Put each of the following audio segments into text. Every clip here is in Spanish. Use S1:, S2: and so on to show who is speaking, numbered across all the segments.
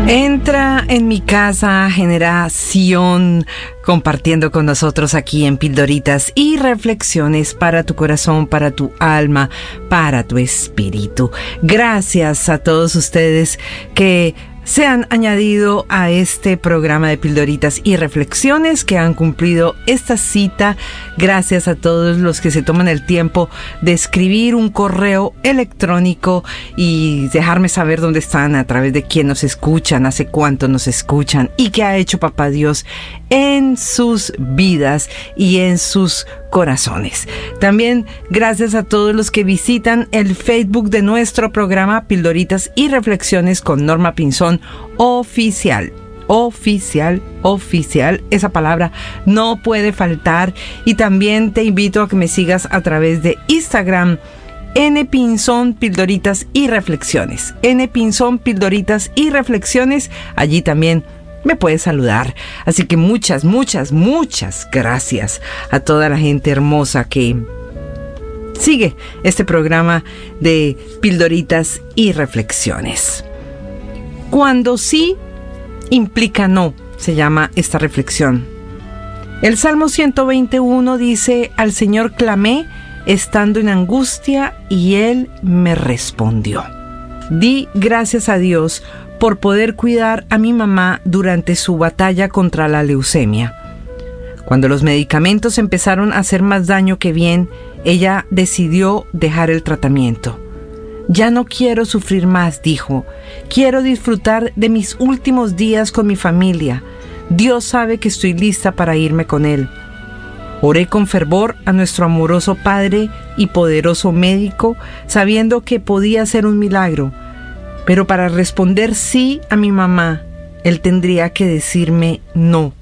S1: Entra en mi casa, Generación, compartiendo con nosotros aquí en Pildoritas y Reflexiones para tu corazón, para tu alma, para tu espíritu. Gracias a todos ustedes que se han añadido a este programa de Pildoritas y Reflexiones, que han cumplido esta cita. Gracias a todos los que se toman el tiempo de escribir un correo electrónico y dejarme saber dónde están, a través de quién nos escuchan, hace cuánto nos escuchan y qué ha hecho Papá Dios en sus vidas y en sus corazones. También gracias a todos los que visitan el Facebook de nuestro programa Pildoritas y Reflexiones con Norma Pinzón Oficial. Oficial, esa palabra no puede faltar. Y también te invito a que me sigas a través de Instagram, Pinzón Pildoritas y Reflexiones. Pinzón Pildoritas y Reflexiones. Allí también me puedes saludar. Así que muchas gracias a toda la gente hermosa que sigue este programa de Pildoritas y Reflexiones. Cuando sí implica no, se llama esta reflexión. El Salmo 121 dice: al Señor clamé estando en angustia y Él me respondió. Di gracias a Dios por poder cuidar a mi mamá durante su batalla contra la leucemia. Cuando los medicamentos empezaron a hacer más daño que bien, ella decidió dejar el tratamiento. Ya no quiero sufrir más, dijo. Quiero disfrutar de mis últimos días con mi familia. Dios sabe que estoy lista para irme con Él. Oré con fervor a nuestro amoroso Padre y poderoso médico, sabiendo que podía ser un milagro. Pero para responder sí a mi mamá, Él tendría que decirme no.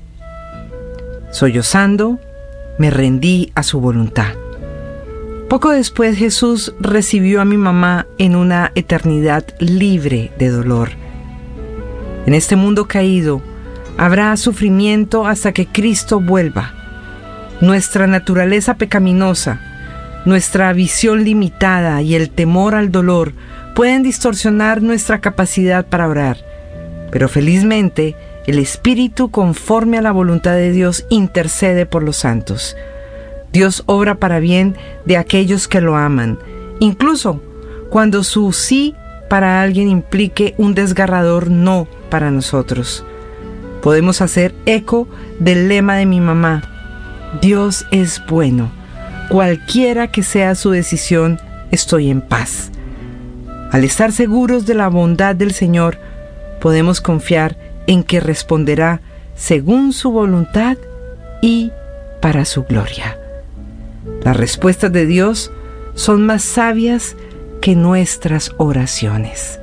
S1: Sollozando, me rendí a su voluntad. Poco después Jesús recibió a mi mamá en una eternidad libre de dolor. En este mundo caído habrá sufrimiento hasta que Cristo vuelva. Nuestra naturaleza pecaminosa, nuestra visión limitada y el temor al dolor pueden distorsionar nuestra capacidad para orar. Pero felizmente el Espíritu, conforme a la voluntad de Dios, intercede por los santos. Dios obra para bien de aquellos que lo aman, incluso cuando su sí para alguien implique un desgarrador no para nosotros. Podemos hacer eco del lema de mi mamá: Dios es bueno. Cualquiera que sea su decisión, estoy en paz. Al estar seguros de la bondad del Señor, podemos confiar en que responderá según su voluntad y para su gloria. Las respuestas de Dios son más sabias que nuestras oraciones.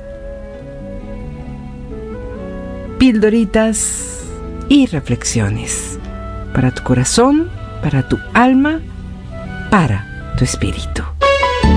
S1: Pildoritas y reflexiones para tu corazón, para tu alma, para tu espíritu.